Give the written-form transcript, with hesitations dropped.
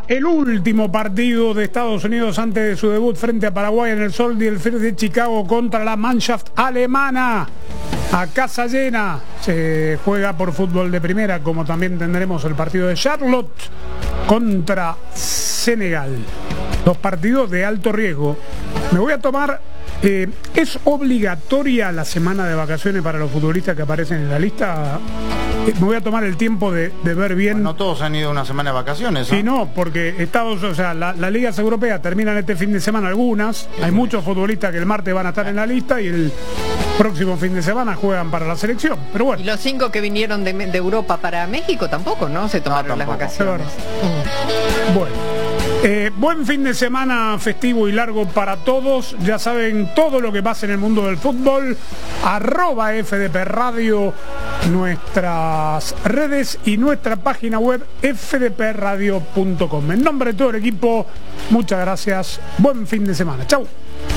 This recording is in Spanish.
el último partido de Estados Unidos antes de su debut frente a Paraguay en el Soldier Field de Chicago contra la Mannschaft alemana. A casa llena se juega por fútbol de primera, como también tendremos el partido de Charlotte contra Senegal. Dos partidos de alto riesgo. Me voy a tomar... ¿es obligatoria la semana de vacaciones para los futbolistas que aparecen en la lista? Me voy a tomar el tiempo de ver bien. Bueno, no todos han ido una semana de vacaciones, ¿no? Sí, no, porque las ligas europeas terminan este fin de semana algunas. Hay muchos futbolistas que el martes van a estar en la lista y el próximo fin de semana juegan para la selección. Pero bueno. Y los 5 que vinieron de Europa para México tampoco, ¿no? Se tomaron las vacaciones. Bueno. Buen fin de semana festivo y largo para todos. Ya saben todo lo que pasa en el mundo del fútbol. @FDP Radio, nuestras redes y nuestra página web fdpradio.com. En nombre de todo el equipo, muchas gracias. Buen fin de semana. Chau.